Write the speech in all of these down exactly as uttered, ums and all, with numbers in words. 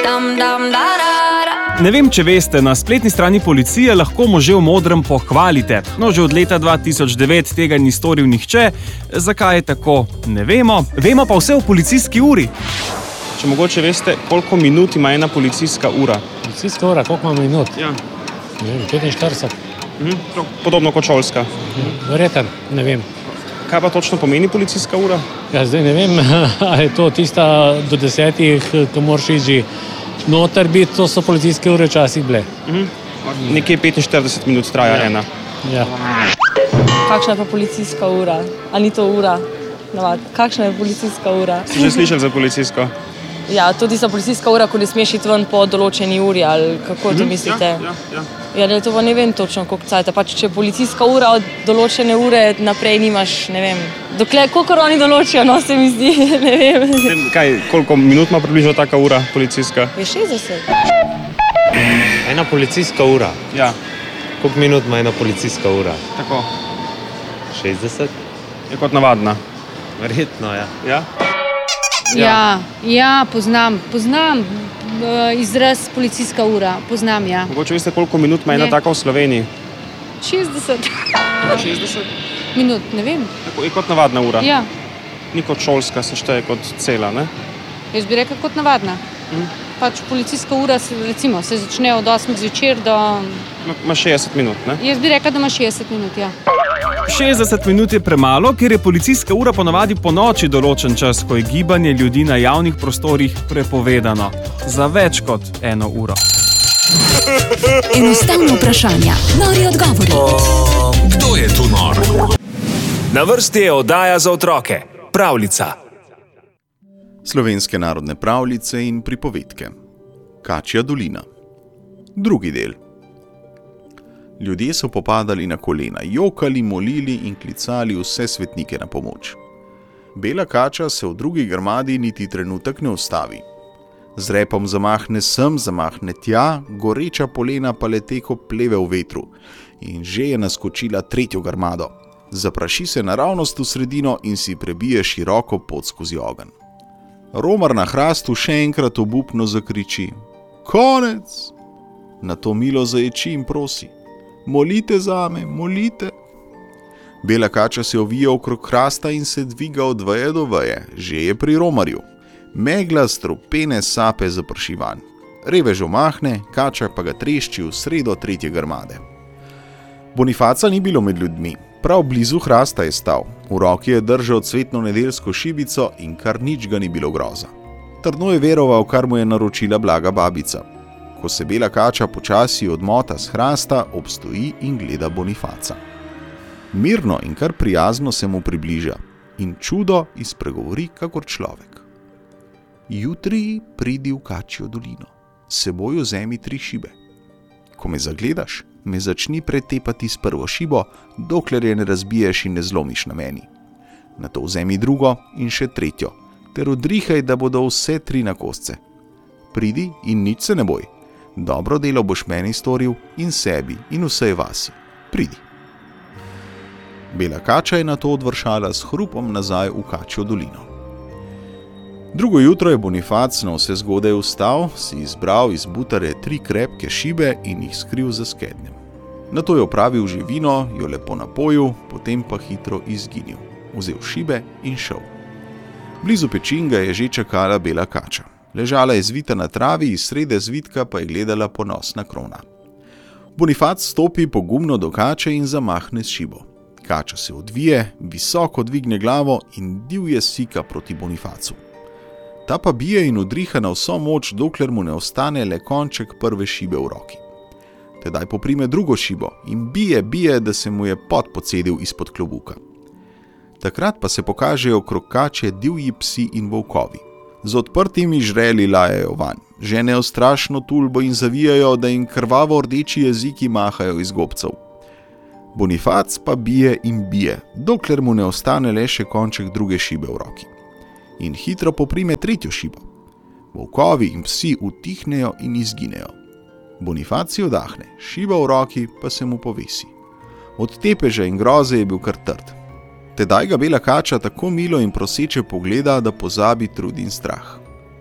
Ne vem, če veste, na spletni strani policije lahko može v modrem pohvalite. No, že od leta dva tisoč devet tega ni storil nihče. Zakaj je tako, ne vemo. Vemo pa vse o policijski uri. Če mogoče veste, koliko minut ima ena policijska ura? Policijska ura, koliko ima minut? Ja. Ne vem, petinštirideset. Mhm, podobno kot šolska. Verjetno, ne vem. Kaj pa točno pomeni policijska ura? Ja, zdaj ne vem, ali je to tista do desetih, ko moraš ići noter biti, to so policijske ure včasih bile. Mhm. Nekje petinštirideset minut traja ena. Ja. Kakšna je pa policijska ura? A ni to ura? Navad. Kakšna je policijska ura? Ste že slišali za policijsko? Ja, to tista policijska ura, ko ne smeš iti ven po določeni uri, ali kako to mislite? Ja, ja, ja. Ja, ne, to pa ne vem točno, koliko cajta. Pač, če policijska ura od določene ure naprej nimaš, ne vem. Dokler, koliko oni določijo, no, se mi zdi, ne vem. Kaj, koliko minut ima približno taka ura policijska? Je šestdeset. Ena policijska ura. Ja. Koliko minut ima ena policijska ura? Tako. šestdeset? Je kot navadna. Verjetno, ja. Ja? Ja, ja, poznam, poznam uh, izraz policijska ura, poznam, ja. Mogoče veste, koliko minut ima ena Ne. taka v Sloveniji? šestdeset šestdeset? minut, ne vem. Tako, je kot navadna ura. Ja, Ni kot šolska, se šteje kot cela, ne? jaz bi rekla kot navadna. Mhm. Pač policijska ura se, recimo, se začne od osmih zvečer do... Ima šestdeset minut, ne? Jaz bi rekla, da ima šestdeset minut, ja. šestdeset minut je premalo, ker je policijska ura ponavadi po noči določen čas, ko je gibanje ljudi na javnih prostorih prepovedano. Za več kot eno uro. Enostavno vprašanja, nori odgovori. O, kdo je tu nor? Na vrsti je oddaja za otroke. Pravljica. Slovenske narodne pravljice in pripovedke. Kačja dolina. Drugi del. Ljudje so popadali na kolena, jokali, molili in klicali vse svetnike na pomoč. Bela kača se v drugi grmadi niti trenutek ne ustavi. Z repom zamahne sem, zamahne tja, goreča polena pa lete kot pleve v vetru in že je naskočila tretjo grmado. Zapraši se naravnost v sredino in si prebije široko pot skozi ogenj. Romar na hrastu še enkrat obupno zakriči: Konec! Nato milo zaječi in prosi: Molite zame, molite. Bela kača se ovije okrog hrasta in se dviga od veje do veje, že je pri romarju. Megla strupene sape zaprši van. Revež omahne, kača pa ga trešči v sredo tretje grmade. Bonifaca ni bilo med ljudmi, prav blizu hrasta je stal. V roki je držal cvetno nedeljsko šibico in kar nič ga ni bilo groza. Trdno je veroval, kar mu je naročila blaga babica. Ko se bela kača počasi odmota z hrasta, obstoji in gleda Bonifaca. Mirno in kar prijazno se mu približa in čudo izpregovori kakor človek. Jutri pridi v Kačjo dolino, s seboj vzemi tri šibe. Ko me zagledaš, me začni pretepati s prvo šibo, dokler je ne razbiješ in ne zlomiš na meni. Nato vzemi drugo in še tretjo, ter odrihaj, da bodo vse tri na kosce. Pridi in nič se ne boj. Dobro delo boš meni storil in sebi in vsej vasi. Pridi. Bela kača je nato odvršala s hrupom nazaj v Kačjo dolino. Drugo jutro je Bonifac na vse zgodaj vstal, si izbral iz butare tri krepke šibe in jih skril za skednjem. Nato je opravil že vino, jo lepo napojil, potem pa hitro izginil. Vzel šibe in šel. Blizu pečin ga je že čakala bela kača. Ležala je zvita na travi, iz srede zvitka pa je gledala ponosna krona. Bonifac stopi pogumno do kače in zamahne s šibo. Kača se odvije, visoko dvigne glavo in divje sika proti Bonifacu. Ta pa bije in udriha na vso moč, dokler mu ne ostane le konček prve šibe v roki. Tedaj poprime drugo šibo in bije, bije, da se mu je pot pocedil izpod klobuka. Takrat pa se pokažejo okrog kače divji psi in volkovi. Z odprtimi žreli lajajo vanj, ženejo strašno tulbo in zavijajo, da jim krvavo rdeči jeziki mahajo iz gobcev. Bonifac pa bije in bije, dokler mu ne ostane le še konček druge šibe v roki. In hitro poprime tretjo šibo. Volkovi in psi utihnejo in izginejo. Bonifac odahne, šiba v roki pa se mu povesi. Od tepeža in groze je bil kar trd. Tedaj ga bela kača tako milo in proseče pogleda, da pozabi trud in strah.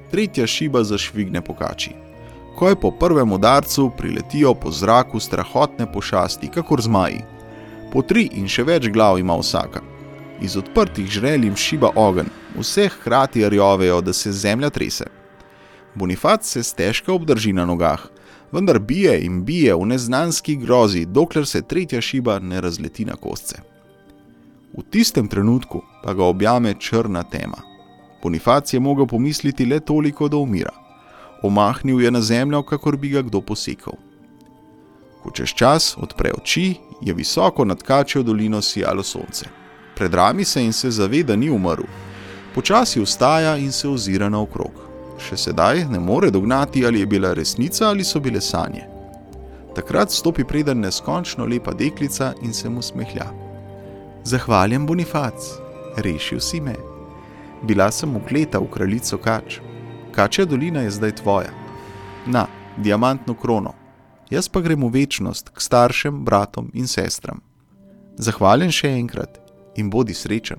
tretja šiba zašvigne po kači. Ko je po prvem udarcu priletijo po zraku strahotne pošasti, kakor zmaji. Po tri in še več glav ima vsaka. Iz odprtih žrel jim šiba ogenj, vse hkrati rjovejo, da se zemlja trese. Bonifac se stežka obdrži na nogah, vendar bije in bije v neznanski grozi, dokler se tretja šiba ne razleti na kosce. V tistem trenutku pa ga objame črna tema. Bonifac je mogel pomisliti le toliko, da umira. Omahnil je na zemljo, kakor bi ga kdo posekal. Ko čez čas odpre oči, je visoko nad Kačjo dolino sijalo sonce. Predrami se in se zave, da ni umrl. Počasi vstaja in se ozira naokrog. Še sedaj ne more dognati, ali je bila resnica ali so bile sanje. Takrat stopi preden neskončno lepa deklica in se mu smehlja. Zahvaljen, Bonifac, rešil si me. Bila sem ukleta v kraljico Kač. Kačja dolina je zdaj tvoja. Na, diamantno krono. Jaz pa grem v večnost k staršem, bratom in sestram. Zahvaljen še enkrat in bodi srečen.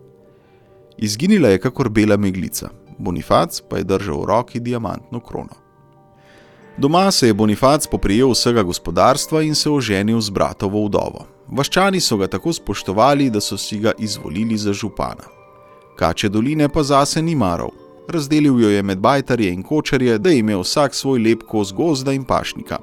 Izginila je kakor bela meglica. Bonifac pa je držal v roki diamantno krono. Doma se je Bonifac poprijel vsega gospodarstva in se oženil z bratovo vdovo. Vaščani so ga tako spoštovali, da so si ga izvolili za župana. Kačje doline pa zase ni maral. Razdelil jo je med bajtarje in kočarje, da je imel vsak svoj lep kos gozda in pašnika.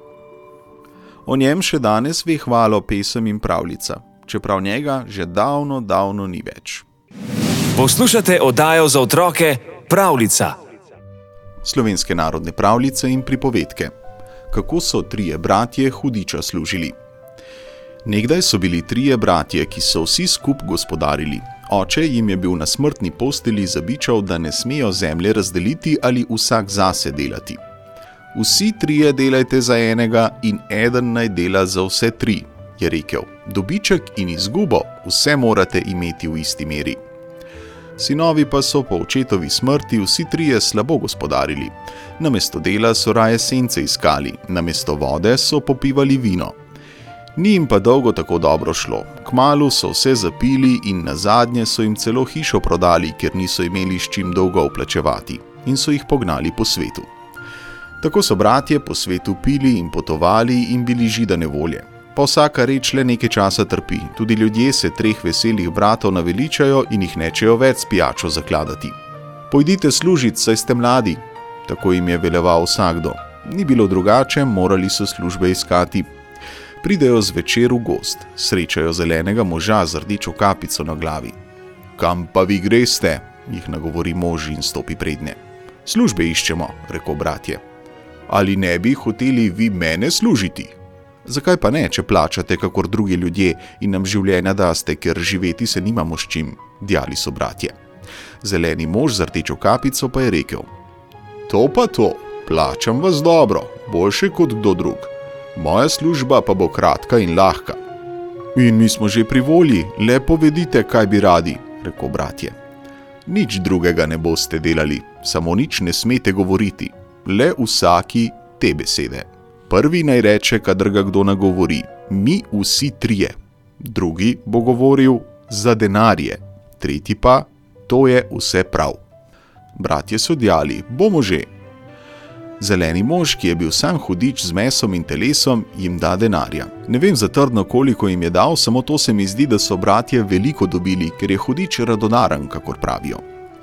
O njem še danes ve hvalo pesem in pravljica, čeprav njega že davno, davno ni več. Poslušate oddajo za otroke Pravljica. Slovenske narodne pravljice in pripovedke. Kako so trije bratje hudiča služili? Nekdaj so bili trije bratje, ki so vsi skup gospodarili. Oče jim je bil na smrtni posteli zabičal, da ne smejo zemlje razdeliti ali vsak zase delati. Vsi trije delajte za enega in eden naj dela za vse tri, je rekel. Dobiček in izgubo vse morate imeti v isti meri. Sinovi pa so po očetovi smrti vsi trije slabo gospodarili. Namesto dela so raje sence iskali, namesto vode so popivali vino. Ni jim pa dolgo tako dobro šlo. Kmalu so vse zapili in nazadnje so jim celo hišo prodali, ker niso imeli s čim dolgov plačevati, in so jih pognali po svetu. Tako so bratje po svetu pili in potovali in bili židane volje. Pa vsaka reč le nekaj časa trpi, tudi ljudje se treh veselih bratov naveličajo in jih nečejo več s pijačo zakladati. Pojdite služit, saj ste mladi, tako jim je veleval vsakdo. Ni bilo drugače, morali so službe iskati. Pridejo zvečer v gozd, srečajo zelenega moža z rdečo kapico na glavi. Kam pa vi greste, jih nagovori mož in stopi prednje. Službe iščemo, rekel bratje. Ali ne bi hoteli vi mene služiti? Zakaj pa ne, če plačate kakor drugi ljudje in nam življenja daste, ker živeti se nimamo s čim, djali so bratje. Zeleni mož z rdečo kapico pa je rekel. To pa to, plačam vas dobro, boljše kot kdo drug. Moja služba pa bo kratka in lahka. In mi smo že pri volji, le povedite, kaj bi radi, rekel bratje. Nič drugega ne boste delali, samo nič ne smete govoriti, le vsaki te besede. Prvi naj reče, kadar ga kdo nagovori, mi vsi trije. Drugi bo govoril za denarje, tretji pa, to je vse prav. Bratje so djali, bomo že. Zeleni mož, ki je bil sam hudič z mesom in telesom, jim da denarja. Ne vem zatrdno, koliko jim je dal, samo to se mi zdi, da so bratje veliko dobili, ker je hudič radodaren, kakor pravijo.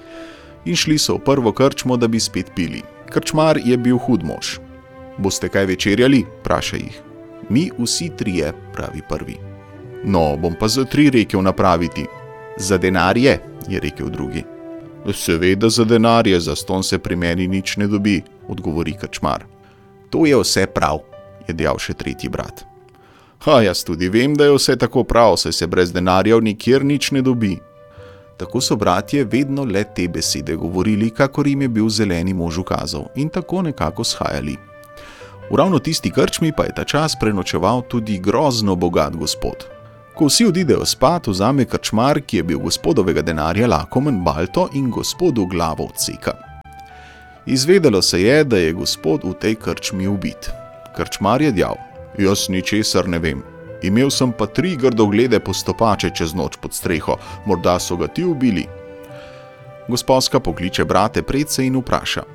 In šli so v prvo krčmo, da bi spet pili. Krčmar je bil hud mož. Boste kaj večerjali? Praša jih. Mi vsi trije, pravi prvi. No, bom pa za tri rekel napraviti. Za denarje, je rekel drugi. Seveda za denarje, zastonj se pri meni nič ne dobi, odgovori krčmar. To je vse prav, je dejal še tretji brat. Ha, jaz tudi vem, da je vse tako prav, saj se brez denarjev nikjer nič ne dobi. Tako so bratje vedno le te besede govorili, kakor jim je bil zeleni mož ukazal, in tako nekako shajali. V ravno tisti krčmi pa je ta čas prenočeval tudi grozno bogat gospod. Ko vsi odidejo spat, vzame krčmar, ki je bil gospodovega denarja lakomen balto in gospodu glavo odseka. Izvedelo se je, da je gospod v tej krčmi ubit. Krčmar je djal, jaz ničesar ne vem. Imel sem pa tri grdoglede postopače čez noč pod streho, morda so ga ti ubili. Gosposka pokliče brate predse in vpraša,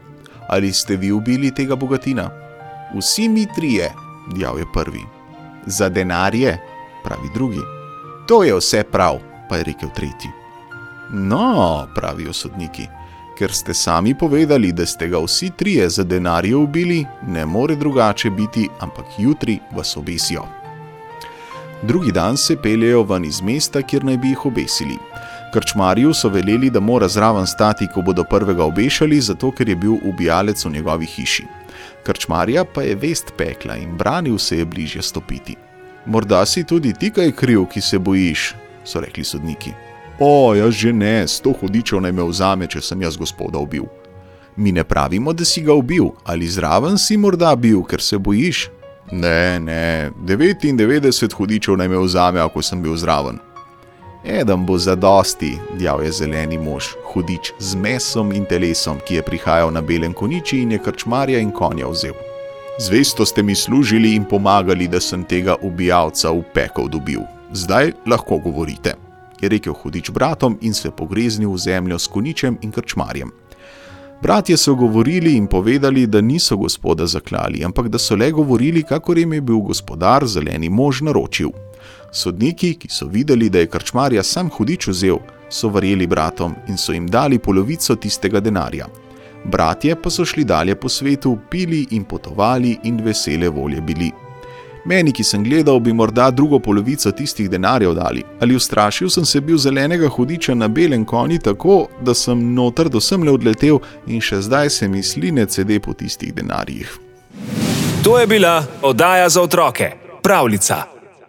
Ali ste vi ubili tega bogatina? Vsi mi trije, dejal je prvi. Za denarje, pravi drugi. To je vse prav, pa je rekel tretji. No, pravijo sodniki, ker ste sami povedali, da ste ga vsi trije za denarje ubili, ne more drugače biti, ampak jutri vas obesijo. Drugi dan se peljejo ven iz mesta, kjer naj bi jih obesili. Krčmarju so veleli, da mora zraven stati, ko bodo prvega obešali, zato ker je bil ubijalec v njegovi hiši. Krčmarja pa je vest pekla in branil se je bližje stopiti. Morda si tudi ti kaj kriv, ki se bojiš, so rekli sodniki. O, jaz že ne, sto hudičev naj me vzame, če sem jaz gospoda ubil. Mi ne pravimo, da si ga ubil, ali zraven si morda bil, ker se bojiš? Ne, ne, devetindevetdeset hudičev naj me vzame, ako sem bil zraven. Eden bo zadosti, dejal je zeleni mož, hudič z mesom in telesom, ki je prihajal na belem koniči in je krčmarja in konja vzel. Zvesto ste mi služili in pomagali, da sem tega ubijalca v pekel dobil. Zdaj lahko govorite, je rekel hudič bratom in se pogreznil v zemljo s koničem in krčmarjem. Bratje so govorili in povedali, da niso gospoda zaklali, ampak da so le govorili, kakor jim je bil gospodar zeleni mož naročil. Sodniki, ki so videli, da je krčmarja sam hudič vzel, so verjeli bratom in so jim dali polovico tistega denarja. Bratje pa so šli dalje po svetu, pili in potovali in vesele volje bili. Meni, ki sem gledal, bi morda drugo polovico tistih denarjev dali, ali ustrašil sem se bil zelenega hudiča na belem konji tako, da sem noter do semle odletel in še zdaj se mi sline cede po tistih denarjih. To je bila oddaja za otroke, Pravljica.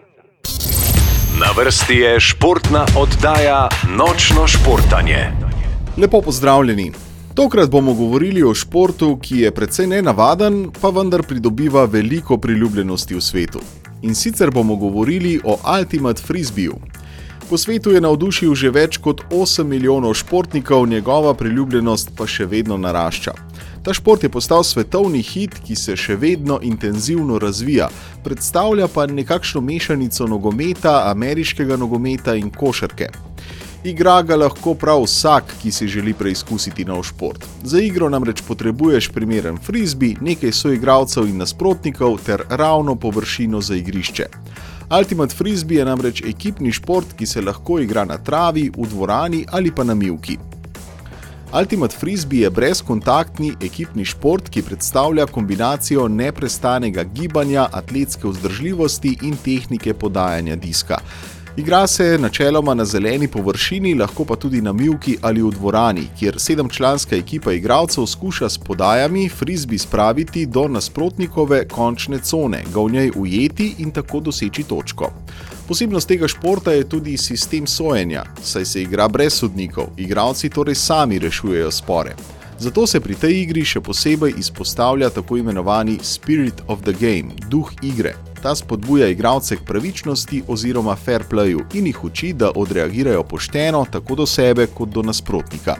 Na vrsti je športna oddaja Nočno športanje. Lepo pozdravljeni. Tokrat bomo govorili o športu, ki je precej nenavaden, pa vendar pridobiva veliko priljubljenosti v svetu. In sicer bomo govorili o Ultimate Frisbeeju. Po svetu je navdušil že več kot osem milijonov športnikov, njegova priljubljenost pa še vedno narašča. Ta šport je postal svetovni hit, ki se še vedno intenzivno razvija, predstavlja pa nekakšno mešanico nogometa, ameriškega nogometa in košarke. Igra ga lahko prav vsak, ki si želi preizkusiti nov šport. Za igro namreč potrebuješ primeren frisbee, nekaj soigralcev in nasprotnikov ter ravno površino za igrišče. Ultimate Frisbee je namreč ekipni šport, ki se lahko igra na travi, v dvorani ali pa na mivki. Ultimate Frisbee je brezkontaktni ekipni šport, ki predstavlja kombinacijo neprestanega gibanja, atletske vzdržljivosti in tehnike podajanja diska. Igra se načeloma na zeleni površini, lahko pa tudi na mivki ali v dvorani, kjer sedemčlanska ekipa igralcev skuša s podajami frisbee spraviti do nasprotnikove končne cone, ga v njej ujeti in tako doseči točko. Posebnost tega športa je tudi sistem sojenja, saj se igra brez sodnikov, igralci torej sami rešujejo spore. Zato se pri tej igri še posebej izpostavlja tako imenovani spirit of the game, duh igre. Ta spodbuja igralce k pravičnosti oziroma fair playu in jih uči, da odreagirajo pošteno tako do sebe kot do nasprotnika.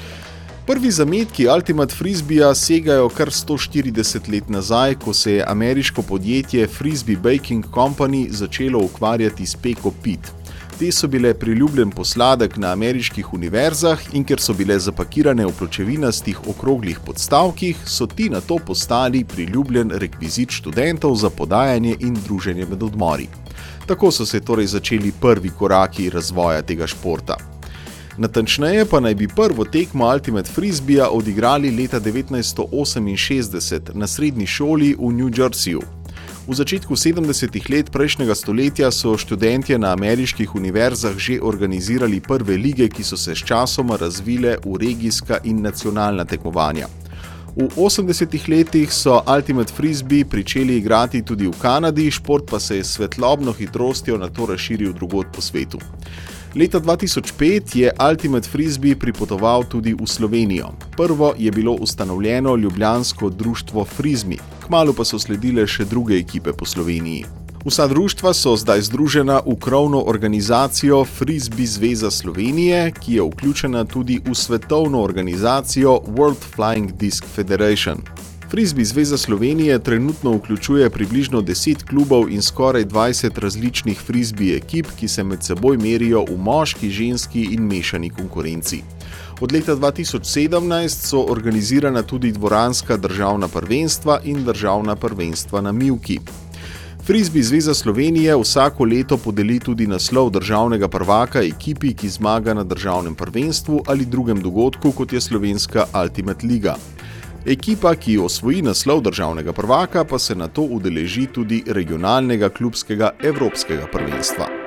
Prvi zametki Ultimate Frisbeeja segajo kar sto štirideset let nazaj, ko se je ameriško podjetje Frisbee Baking Company začelo ukvarjati s peko pit. Te so bile priljubljen posladek na ameriških univerzah in ker so bile zapakirane v pločevinastih okroglih podstavkih, so ti nato postali priljubljen rekvizit študentov za podajanje in druženje med odmori. Tako so se torej začeli prvi koraki razvoja tega športa. Natančneje pa naj bi prvo tekmo Ultimate Frisbeeja odigrali leta devetnajststo oseminšestdeset na srednji šoli v New Jerseyju. V začetku sedemdesetih let prejšnjega stoletja so študentje na ameriških univerzah že organizirali prve lige, ki so se sčasoma razvile v regijska in nacionalna tekmovanja. V osemdesetih letih so Ultimate Frisbee pričeli igrati tudi v Kanadi, šport pa se je s svetlobno hitrostjo nato razširil drugod po svetu. Leta dva tisoč pet je Ultimate Frisbee pripotoval tudi v Slovenijo. Prvo je bilo ustanovljeno ljubljansko društvo Frizmi, kmalu pa so sledile še druge ekipe po Sloveniji. Vsa društva so zdaj združena v krovno organizacijo Frisbee zveza Slovenije, ki je vključena tudi v svetovno organizacijo World Flying Disc Federation. Frisbee zveza Slovenije trenutno vključuje približno deset klubov in skoraj dvajset različnih frisbee ekip, ki se med seboj merijo v moški, ženski in mešani konkurenci. Od leta dva tisoč sedemnajst so organizirana tudi dvoranska državna prvenstva in državna prvenstva na mivki. Frisbee zveza Slovenije vsako leto podeli tudi naslov državnega prvaka ekipi, ki zmaga na državnem prvenstvu ali drugem dogodku, kot je slovenska Ultimate Liga. Ekipa, ki osvoji naslov državnega prvaka, pa se nato udeleži tudi regionalnega klubskega evropskega prvenstva.